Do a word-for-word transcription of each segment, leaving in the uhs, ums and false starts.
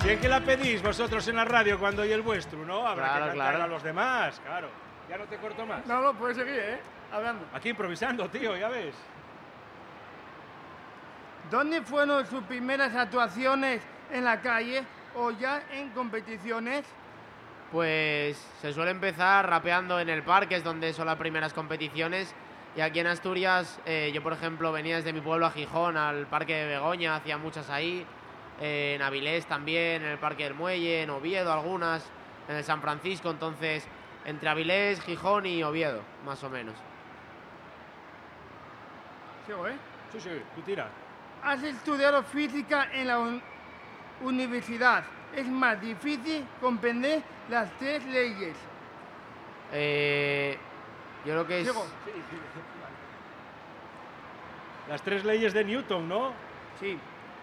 Bien que la pedís vosotros en la radio cuando oye el vuestro, ¿no? Habrá Claro, que cantar claro. a los demás, claro. Ya no te corto más. No, no, puedes seguir, ¿eh? Hablando. Aquí improvisando, tío, ya ves. ¿Dónde fueron sus primeras actuaciones en la calle o ya en competiciones? Pues se suele empezar rapeando en el parque, es donde son las primeras competiciones. Y aquí en Asturias, eh, yo por ejemplo venía desde mi pueblo a Gijón, al Parque de Begoña, hacía muchas ahí. Eh, en Avilés también, en el Parque del Muelle, en Oviedo algunas, en el San Francisco. Entonces, entre Avilés, Gijón y Oviedo, más o menos. Sigo, ¿eh? Sí, sí, tú tira. Has estudiado física en la un- universidad. Es más difícil comprender las tres leyes. Eh, yo creo que es... Sigo. Las tres leyes de Newton, ¿no? Sí.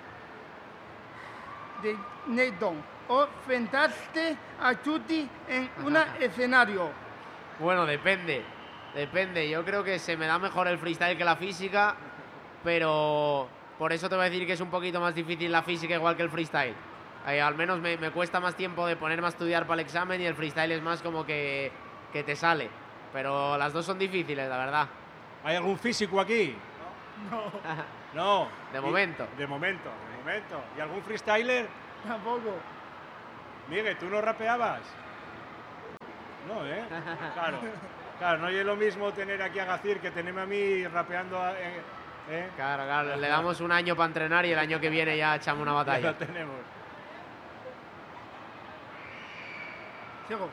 De Newton. O enfrentaste a Chuti en un escenario. Bueno, depende, depende. Yo creo que se me da mejor el freestyle que la física, pero por eso te voy a decir que es un poquito más difícil la física igual que el freestyle. Eh, al menos me, me cuesta más tiempo de ponerme a estudiar para el examen y el freestyle es más como que, que te sale. Pero las dos son difíciles, la verdad. ¿Hay algún físico aquí? No. De Y- momento. De momento, de momento. ¿Y algún freestyler? Tampoco. Miguel, ¿tú no rapeabas? No, ¿eh? Claro. Claro, no es lo mismo tener aquí a Gacir que tenerme a mí rapeando, a- eh, ¿eh? Claro, claro, le damos un año para entrenar y el año que viene ya echamos una Ya batalla. lo tenemos. Sigo.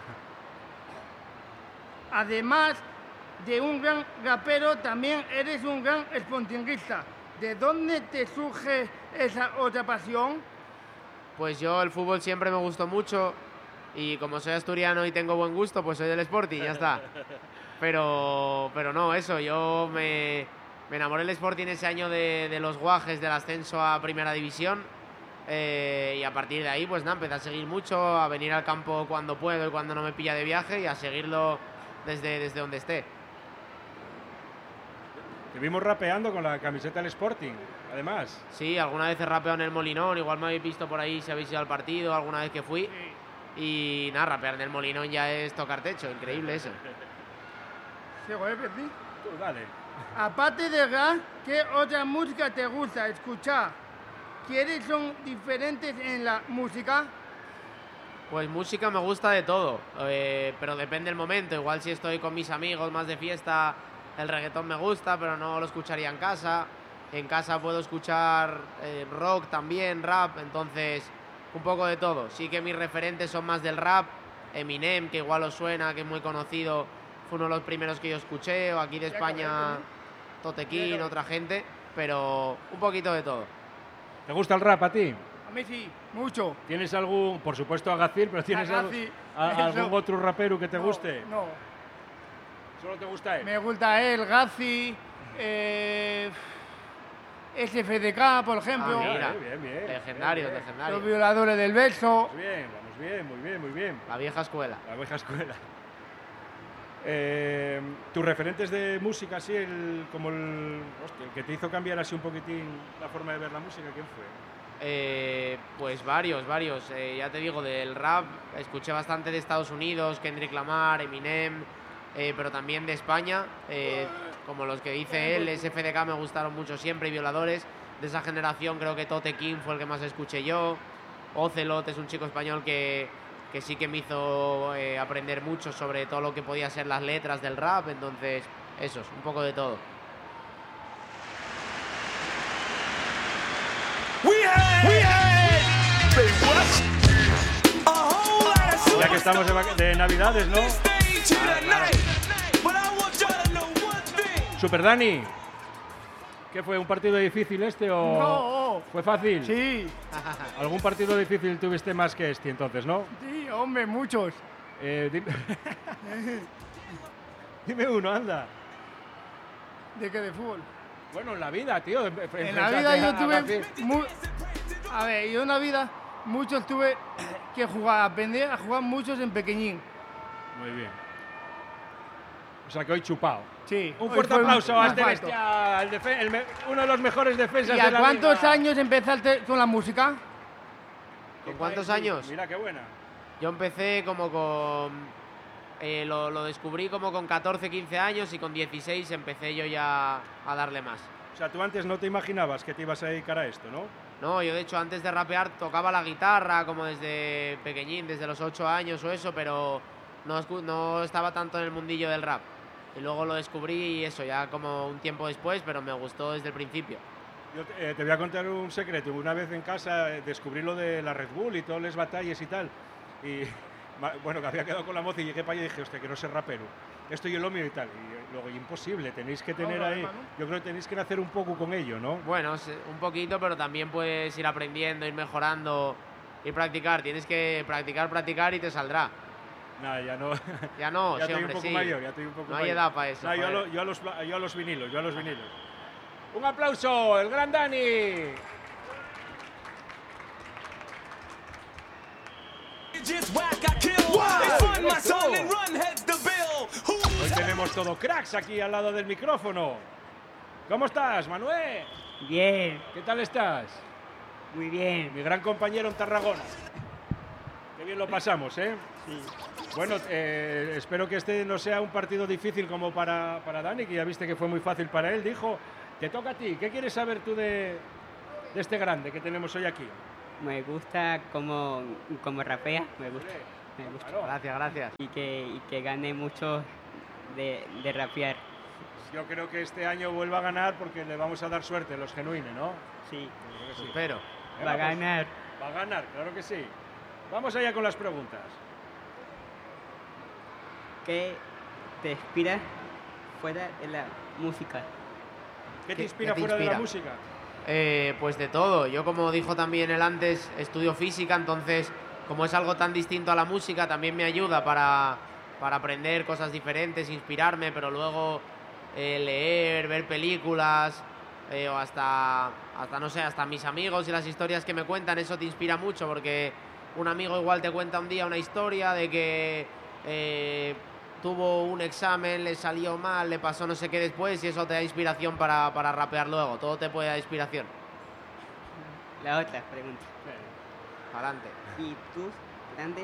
Además de un gran rapero, también eres un gran espontinguista. ¿De dónde te surge esa otra pasión? Pues yo el fútbol siempre me gustó mucho y como soy asturiano y tengo buen gusto, pues soy del Sporting, ya está. Pero, pero no, eso, yo me, me enamoré del Sporting ese año de, de los guajes del ascenso a Primera División eh, y a partir de ahí, pues nada, empecé a seguir mucho, a venir al campo cuando puedo y cuando no me pilla de viaje y a seguirlo desde, desde donde esté. Te vimos rapeando con la camiseta del Sporting, además. Sí, alguna vez he rapeado en el Molinón, igual me habéis visto por ahí si habéis ido al partido, alguna vez que fui. Y nada, rapear en el Molinón ya es tocar techo, increíble eso. Sigo, ¿eh, Pepsi? Tú, dale. Aparte de rap, ¿qué otra música te gusta escuchar? ¿Quiénes son diferentes en la música? Pues música me gusta de todo, eh, pero depende del momento. Igual si estoy con mis amigos más de fiesta, el reggaetón me gusta, pero no lo escucharía en casa. En casa puedo escuchar eh, rock también, rap, entonces un poco de todo. Sí que mis referentes son más del rap. Eminem, que igual os suena, que es muy conocido, fue uno de los primeros que yo escuché, o aquí de España Totequín, otra gente, pero un poquito de todo. ¿Te gusta el rap a ti? A mí sí, mucho. ¿Tienes algún, por supuesto a Gacir, pero tienes A algo- Gacir, a- eso. algún otro rapero que te No, guste? No, ¿Solo te gusta él? me gusta él, Gazi, eh, S F D K, por ejemplo. Ah, mira. Bien, bien, bien. Legendarios, Bien, bien. legendarios. Los violadores del verso. Vamos bien, vamos bien, muy bien, muy bien. La vieja escuela. La vieja escuela. Eh, ¿Tus referentes de música, así, el, como el, hostia, el que te hizo cambiar así un poquitín la forma de ver la música, quién fue? Eh, pues varios, varios. Eh, ya te digo, del rap escuché bastante de Estados Unidos, Kendrick Lamar, Eminem, eh, pero también de España, eh, como los que dice él, S F D K me gustaron mucho siempre, y Violadores. De esa generación creo que Totequín fue el que más escuché yo. Ocelot es un chico español que, que sí que me hizo eh, aprender mucho sobre todo lo que podía ser las letras del rap, entonces eso, es un poco de todo. Ya que estamos de, vac- de Navidades, ¿no? Super Dani, ¿qué fue? ¿Un partido difícil este o No, fue fácil? sí, ¿Algún partido difícil tuviste más que este entonces, no? sí, hombre, muchos. Eh, dime... dime uno, anda. ¿De qué? De fútbol. Bueno, en la vida, tío. En la vida yo tuve... mu- A ver, yo en la vida muchos tuve que jugar, aprender a jugar muchos en pequeñín. Muy bien. O sea que hoy chupado. Sí. Un hoy fuerte fue aplauso un a este falto. bestia, el defe- el me- uno de los mejores defensas ¿Y de a la cuántos liga. años empezaste con la música? ¿Con ¿Qué cuántos tal? años? Mira qué buena. Yo empecé como con... eh, lo, lo descubrí como con catorce, quince años y con dieciséis empecé yo ya a darle más. O sea, tú antes no te imaginabas que te ibas a dedicar a esto, ¿no? No, yo de hecho antes de rapear tocaba la guitarra como desde pequeñín, desde los ocho años o eso, pero no, escu- no estaba tanto en el mundillo del rap. Y luego lo descubrí y eso, ya como un tiempo después, pero me gustó desde el principio. Yo te, eh, te voy a contar un secreto. Una vez en casa eh, descubrí lo de la Red Bull y todas las batallas y tal. Y ma- bueno, que había quedado con la moza y llegué para allá y dije, hostia, que no sé rapero. Esto yo lo mío y tal. Y eh, luego, imposible, tenéis que tener Ahora, ahí. hermano. Yo creo que tenéis que nacer un poco con ello, ¿no? Bueno, se- un poquito, pero también puedes ir aprendiendo, ir mejorando, ir practicar. Tienes que practicar, practicar y te saldrá. Nada, ya no. Ya no, ya sí, estoy hombre, un poco sí. mayor, ya estoy un poco No hay mayor. edad para eso, Nah, yo, a joder. lo- yo a los, yo a los vinilos, yo a los vinilos. Un aplauso, el gran Dani. Hoy tenemos todo cracks aquí al lado del micrófono. ¿Cómo estás, Manuel? Bien, ¿Qué tal estás? muy bien. Mi gran compañero en Tarragona. Qué bien lo pasamos, ¿eh? Sí. Bueno, eh, espero que este no sea un partido difícil como para, para Dani, que ya viste que fue muy fácil para él. Dijo, te toca a ti. ¿Qué quieres saber tú de, de este grande que tenemos hoy aquí? Me gusta como, como rapea, me gusta. Me gusta. Claro, Gracias, gracias. Y que, y que gane mucho de, de rapear. yo creo que este año vuelva a ganar porque le vamos a dar suerte, los genuines, ¿no? Sí, Yo creo que sí. Espero. va a Venga, pues, ganar. va a ganar, claro que sí. Vamos allá con las preguntas. ¿Qué te inspira fuera de la música? ¿Qué te ¿Qué- inspira qué te fuera de la inspira? música? Eh, pues de todo. Yo, como dijo también él antes, estudio física, entonces, como es algo tan distinto a la música, también me ayuda para, para aprender cosas diferentes, inspirarme, pero luego eh, leer, ver películas, eh, o hasta, hasta, no sé, hasta mis amigos y las historias que me cuentan, eso te inspira mucho, porque un amigo igual te cuenta un día una historia de que eh, tuvo un examen, le salió mal, le pasó no sé qué después y eso te da inspiración para, para rapear luego. Todo te puede dar inspiración. La otra pregunta. Adelante. ¿Y tus grandes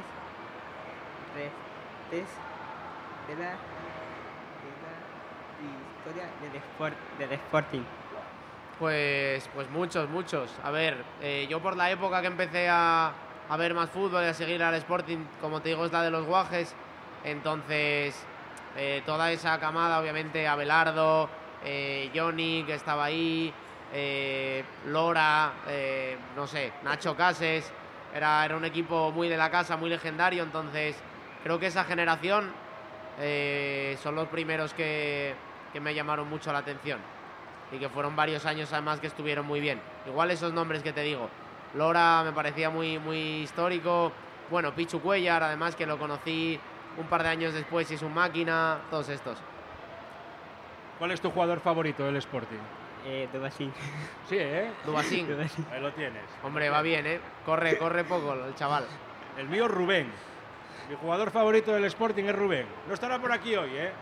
restes de la, de la historia del, sport, del Sporting? Pues, pues muchos, muchos. A ver, eh, yo por la época que empecé a, a ver más fútbol y a seguir al Sporting, como te digo, es la de los Guajes. Entonces, eh, toda esa camada, obviamente, Abelardo, eh, Johnny, que estaba ahí, eh, Lora, eh, no sé, Nacho Cases. Era, era un equipo muy de la casa, muy legendario. Entonces, creo que esa generación eh, son los primeros que, que me llamaron mucho la atención. Y que fueron varios años además que estuvieron muy bien. Igual esos nombres que te digo. Lora me parecía muy, muy histórico. Bueno, Pichu Cuellar, además, que lo conocí un par de años después y es un máquina. Todos estos. ¿Cuál es tu jugador favorito del Sporting? Eh, Dubasín. Sí, ¿eh? Dubasín. Dubasín. Ahí lo tienes. Hombre, va bien, ¿eh? Corre, corre poco el chaval. El mío, Rubén. Mi jugador favorito del Sporting es Rubén. No estará por aquí hoy, ¿eh?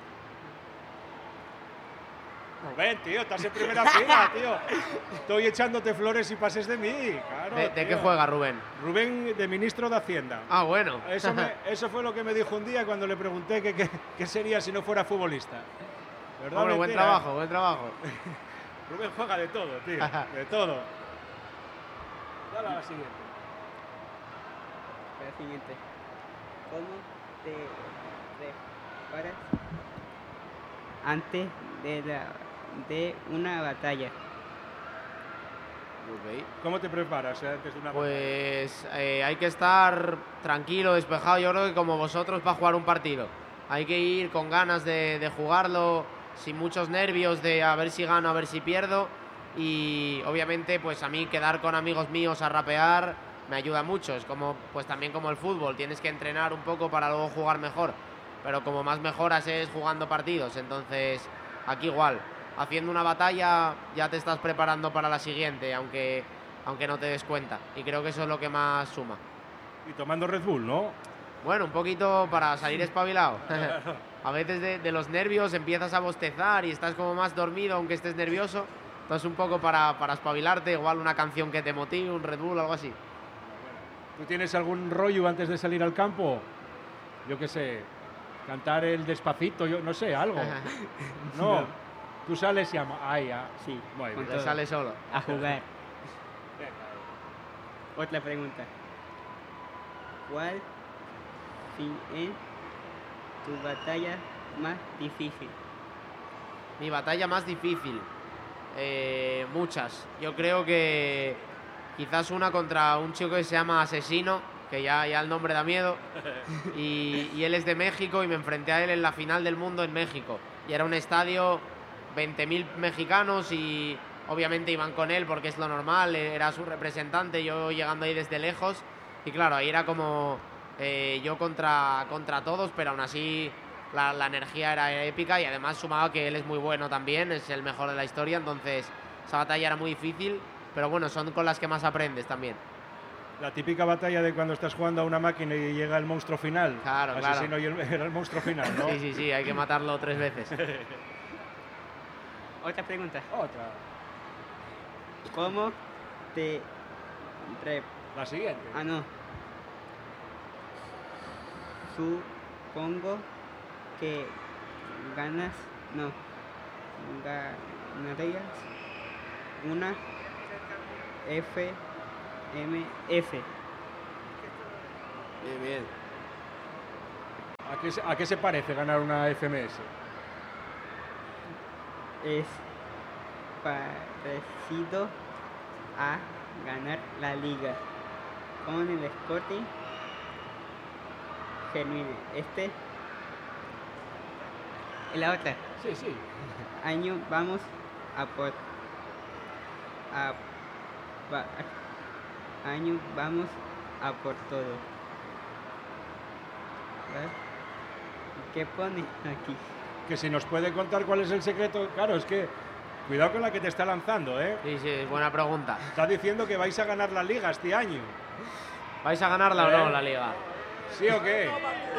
Rubén, tío, estás en primera fila, tío. Estoy echándote flores y pases de mí, claro. ¿De, de qué tío. juega Rubén? Rubén, de ministro de Hacienda. Ah, bueno. Eso, me- eso fue lo que me dijo un día cuando le pregunté qué qué- qué sería si no fuera futbolista. ¿Verdad? Hombre, buen mentira? trabajo, buen trabajo. Rubén juega de todo, tío. De todo. Dale a la siguiente. La siguiente. ¿Cómo te preparas antes de, la, de una batalla? Ok. ¿Cómo te preparas eh, antes de una batalla? Pues eh, hay que estar tranquilo, despejado, yo creo que como vosotros para jugar un partido. Hay que ir con ganas de, de jugarlo, sin muchos nervios de a ver si gano, a ver si pierdo. Y obviamente pues a mí quedar con amigos míos a rapear me ayuda mucho. Es como, pues también como el fútbol, tienes que entrenar un poco para luego jugar mejor. Pero como más mejoras es jugando partidos, entonces aquí igual. Haciendo una batalla ya te estás preparando para la siguiente, aunque, aunque no te des cuenta. Y creo que eso es lo que más suma. Y tomando Red Bull, ¿no? Bueno, un poquito para salir espabilado. A veces de, de los nervios empiezas a bostezar y estás como más dormido aunque estés nervioso. Entonces un poco para, para espabilarte, igual una canción que te motive, un Red Bull, algo así. ¿Tú tienes algún rollo antes de salir al campo? Yo qué sé, cantar el Despacito, yo no sé, algo. No, No. tú sales y ama... Ay, ya. Sí, Muy con bien. Te todo. sale solo. A jugar. Otra pregunta. ¿Cuál es tu batalla más difícil? Mi batalla más difícil. Eh, muchas. Yo creo que quizás una contra un chico que se llama Asesino, que ya, ya el nombre da miedo. Y, y él es de México y me enfrenté a él en la final del mundo en México. Y era un estadio, veinte mil mexicanos y obviamente iban con él porque es lo normal, era su representante, yo llegando ahí desde lejos. Y claro, ahí era como eh, yo contra, contra todos, pero aún así la, la energía era épica y además sumaba que él es muy bueno también, es el mejor de la historia, entonces esa batalla era muy difícil, pero bueno, son con las que más aprendes también. La típica batalla de cuando estás jugando a una máquina y llega el monstruo final. Claro, claro. Asesino y el, era el monstruo final, ¿no? Sí, sí, sí, hay que matarlo tres veces. Otra pregunta. Otra. ¿Cómo te... Re... La siguiente. Ah, no. Supongo que ganas... No. Ganarías una F M F. Bien, bien. ¿A qué, se, ¿A qué se parece ganar una F M S? Es parecido a ganar la liga con el Sporting Genuine. Este y la otra Sí, sí. año vamos a por a, va- año vamos a por todo. ¿Verdad? ¿Qué pone aquí? Que si nos puede contar cuál es el secreto. Claro, es que cuidado con la que te está lanzando, ¿eh? Sí, sí, es buena pregunta. Está diciendo que vais a ganar la liga este año. ¿Vais a ganarla o Eh. no la liga? ¿Sí o qué?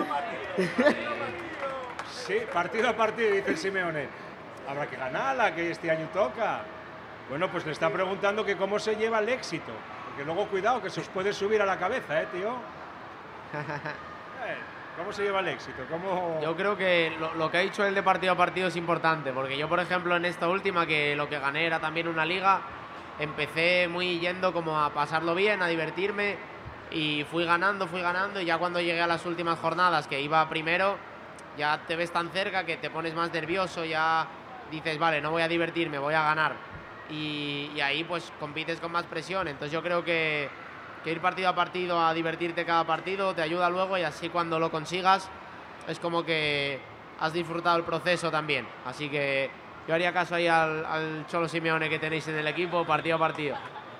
Sí, partido a partido, dice el Simeone. Habrá que ganarla, que este año toca. Bueno, pues le está preguntando que cómo se lleva el éxito. Porque luego, cuidado, que se os puede subir a la cabeza, ¿eh, tío? Eh, ¿Cómo se lleva el éxito? ¿Cómo... Yo creo que lo, lo que ha dicho él de partido a partido es importante, porque yo, por ejemplo, en esta última, que lo que gané era también una liga, empecé muy yendo como a pasarlo bien, a divertirme, y fui ganando, fui ganando, y ya cuando llegué a las últimas jornadas, que iba primero, ya te ves tan cerca que te pones más nervioso, ya dices, vale, no voy a divertirme, voy a ganar. Y, y ahí pues compites con más presión, entonces yo creo que, que ir partido a partido a divertirte cada partido te ayuda luego y así cuando lo consigas es como que has disfrutado el proceso también. Así que yo haría caso ahí al, al Cholo Simeone que tenéis en el equipo, partido a partido.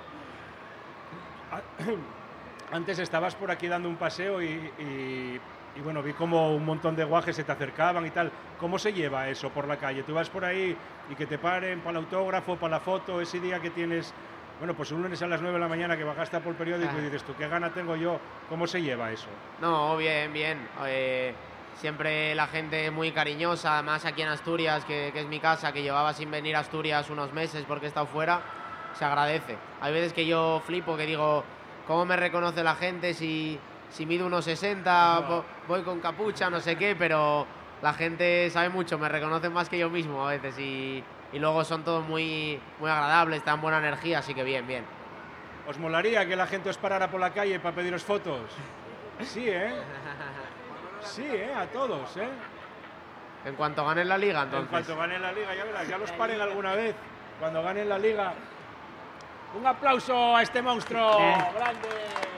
Antes estabas por aquí dando un paseo y, y, y, bueno, vi como un montón de guajes se te acercaban y tal. ¿Cómo se lleva eso por la calle? Tú vas por ahí y que te paren para el autógrafo, para la foto, ese día que tienes, bueno, pues un lunes a las nueve de la mañana que bajaste por el periódico Ah. y dices tú, ¿qué gana tengo yo? ¿Cómo se lleva eso? No, bien, bien. Eh, siempre la gente muy cariñosa, además aquí en Asturias, que, que es mi casa, que llevaba sin venir a Asturias unos meses porque he estado fuera, se agradece. Hay veces que yo flipo, que digo, ¿cómo me reconoce la gente si, si mido unos sesenta, No. vo- voy con capucha, no sé qué, pero la gente sabe mucho, me reconocen más que yo mismo a veces y, y luego son todos muy, muy agradables, dan buena energía, así que bien, bien. ¿Os molaría que la gente os parara por la calle para pediros fotos? Sí, ¿eh? Sí, ¿eh? A todos, ¿eh? En cuanto ganen la liga, En entonces. cuanto ganen la liga, ya verás, ya los paren alguna vez. Cuando ganen la liga. Un aplauso a este monstruo Eh. grande.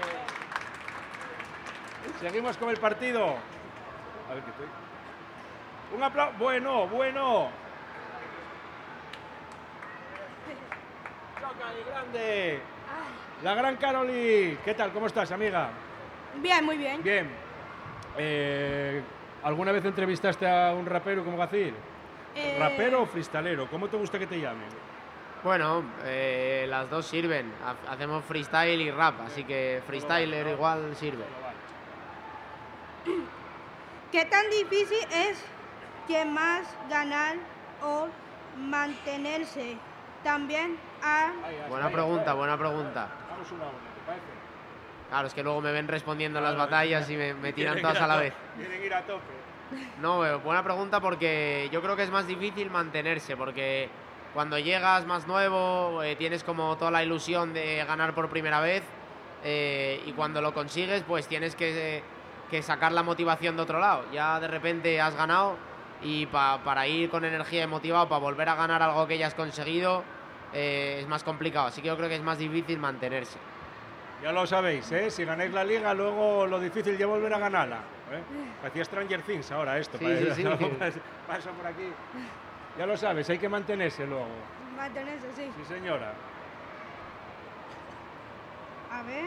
Seguimos con el partido. A ver qué estoy. Un aplauso. Bueno, bueno. Choca y grande. La gran Caroli. ¿Qué tal? ¿Cómo estás, amiga? Bien, muy bien. Bien. Eh, ¿Alguna vez entrevistaste a un rapero como Gacir? Eh, ¿Rapero o freestalero? ¿Cómo te gusta que te llamen? Bueno, eh, las dos sirven. Ha- Hacemos freestyle y rap, así que freestyler igual sirve. ¿Qué tan difícil es que más ganar o mantenerse? También a... Buena pregunta, buena pregunta. Vamos una a una, ¿te parece? Claro, es que luego me ven respondiendo en las Claro, batallas y me, me tiran Quieren todas ir a la to- vez. Quieren ir a tope. No, eh, buena pregunta porque yo creo que es más difícil mantenerse, porque cuando llegas más nuevo eh, tienes como toda la ilusión de ganar por primera vez eh, y cuando lo consigues pues tienes que, que sacar la motivación de otro lado. Ya de repente has ganado y pa- para ir con energía y motivado para volver a ganar algo que ya has conseguido eh, es más complicado, así que yo creo que es más difícil mantenerse. Ya lo sabéis, ¿eh? Si ganáis la liga, luego lo difícil ya volver a ganarla. ¿eh? Parecía Stranger Things ahora esto. Sí, parece- sí, sí. Paso por aquí. Ya lo sabes, hay que mantenerse luego. Mantenerse, sí. Sí, señora. A ver.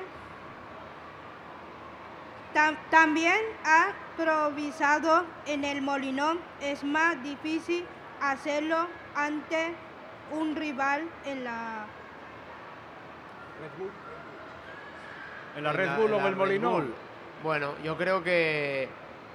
Tam- también ha improvisado en el Molinón. Es más difícil hacerlo ante un rival en la... Red Bull. En la En Red la- Bull en o la en el Red Molinón. Bull. Bueno, yo creo que,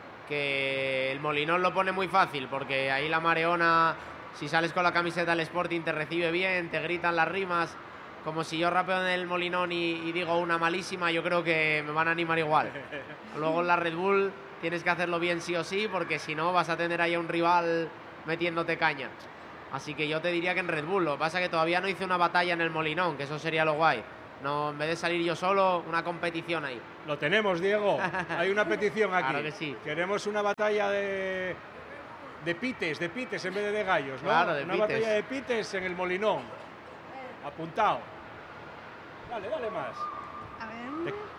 que el Molinón lo pone muy fácil, porque ahí la Mareona, si sales con la camiseta del Sporting, te recibe bien, te gritan las rimas. Como si yo rapeo en el Molinón y, y digo una malísima, yo creo que me van a animar igual. Luego en la Red Bull tienes que hacerlo bien sí o sí, porque si no vas a tener ahí a un rival metiéndote caña. Así que yo te diría que en Red Bull. Lo que pasa es que todavía no hice una batalla en el Molinón, que eso sería lo guay. No, en vez de salir yo solo, una competición ahí. Lo tenemos, Diego. Hay una petición aquí. Claro que sí. Queremos una batalla de, de pites, de pites en vez de de gallos, ¿no? Claro, de una pites. batalla de pites en el Molinón. Apuntado. Dale, dale más. A ver. Te-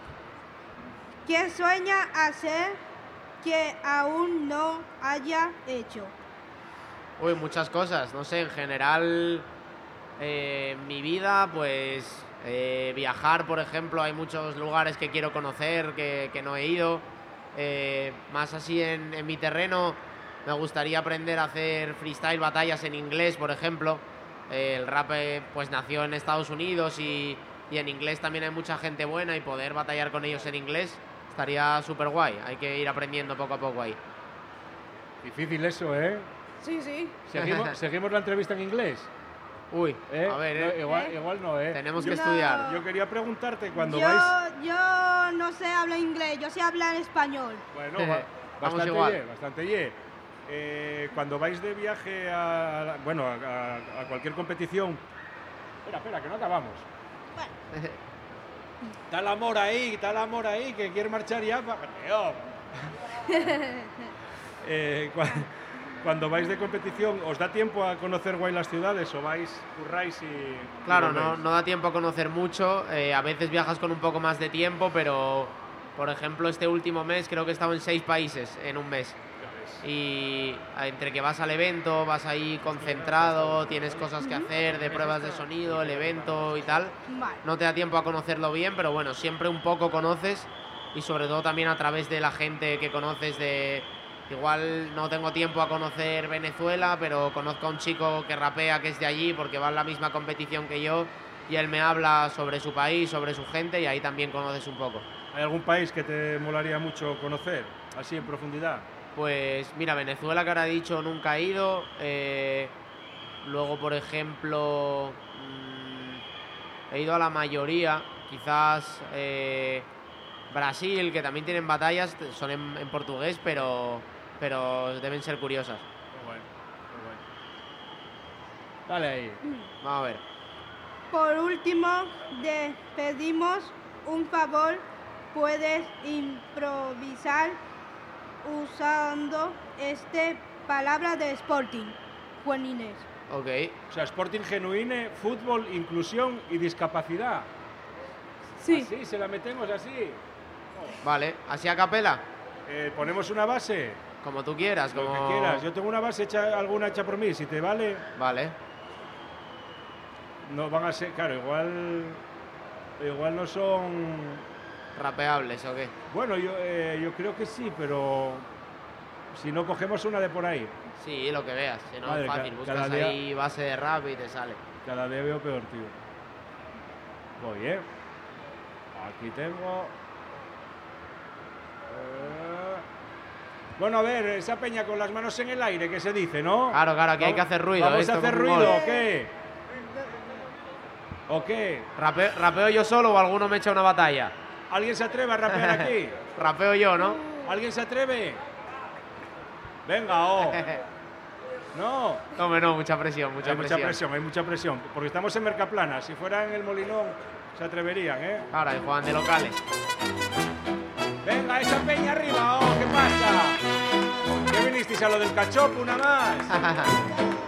¿Qué sueña hacer que aún no haya hecho? Uy, muchas cosas. No sé, en general, eh, en mi vida, pues eh, viajar, por ejemplo, hay muchos lugares que quiero conocer, que, que no he ido. Eh, más así en, en mi terreno, me gustaría aprender a hacer freestyle, batallas en inglés, por ejemplo. Eh, el rap eh, pues nació en Estados Unidos y, y en inglés también hay mucha gente buena y poder batallar con ellos en inglés estaría súper guay. Hay que ir aprendiendo poco a poco ahí. Difícil eso, ¿eh? Sí, sí. ¿Seguimos, ¿seguimos la entrevista en inglés? Uy, ¿Eh? a ver, No, eh, igual, ¿Eh? igual no, ¿eh? tenemos yo, que No. estudiar. yo quería preguntarte cuando yo, vais... yo no sé hablar inglés, yo sé hablar español. Bueno, ba- Vamos bastante igual. ye, bastante ye. Eh, cuando vais de viaje a, a la- bueno, a, a- a cualquier competición... Espera, espera, que no acabamos. Está el amor ahí, está el amor ahí, que quiere marchar ya. pa- Tío. Eh, cua- cuando vais de competición, ¿os da tiempo a conocer guay las ciudades o vais, curráis y... Claro, y no, volvéis? no da tiempo a conocer mucho. eh, a veces viajas con un poco más de tiempo, pero por ejemplo este último mes creo que he estado en seis países en un mes. Ya ves. Y entre que vas al evento, vas ahí concentrado, tienes cosas que hacer de pruebas de sonido, el evento y tal, Vale. no te da tiempo a conocerlo bien, pero bueno, siempre un poco conoces y sobre todo también a través de la gente que conoces de... Igual no tengo tiempo a conocer Venezuela, pero conozco a un chico que rapea que es de allí porque va en la misma competición que yo y él me habla sobre su país, sobre su gente y ahí también conoces un poco. ¿Hay algún país que te molaría mucho conocer, así en profundidad? Pues mira, Venezuela, que ahora he dicho, nunca he ido. eh, luego, por ejemplo, mm, he ido a la mayoría. Quizás eh, Brasil, que también tienen batallas, t- son en, en portugués, pero, pero deben ser curiosas. Qué bueno, qué bueno. Dale ahí. Vamos a ver. Por último, te pedimos un favor. Puedes improvisar usando este palabra de Sporting, Juan Inés. Ok. O sea, Sporting Genuine, fútbol, inclusión y discapacidad. Sí. Así, se la metemos así. Vale. ¿Así a capela? Eh, ponemos una base, Como tú quieras. lo Como... que quieras. Yo tengo una base hecha, alguna hecha por mí, si te vale. Vale. No van a ser, claro, igual, igual no son. ¿Rapeables o qué? Bueno, yo, eh, yo creo que sí, pero si no cogemos una de por ahí. Sí, lo que veas. Si no Madre, es ca- fácil. cada Buscas día- ahí base de rap y te sale. Cada día veo peor, tío. Voy, ¿eh? Aquí tengo. Eh, Bueno, a ver, esa peña con las manos en el aire, que se dice, ¿no? Claro, claro, aquí hay Vamos- que hacer ruido, ¿Vamos esto a hacer como un ruido gol. o qué? ¿O qué? ¿Rape- ¿Rapeo yo solo o alguno me echa una batalla? ¿Alguien se atreve a rapear aquí? Rapeo yo, ¿no? ¿Alguien se atreve? Venga, oh. No. No, no, mucha presión, mucha hay presión. mucha presión, hay mucha presión. Porque estamos en Mercaplana. Si fuera en el Molinón, se atreverían, ¿eh? Ahora, y juegan de locales. Venga, esa peña arriba, oh, ¿qué pasa? ¿Qué vinisteis a lo del cachopo una más?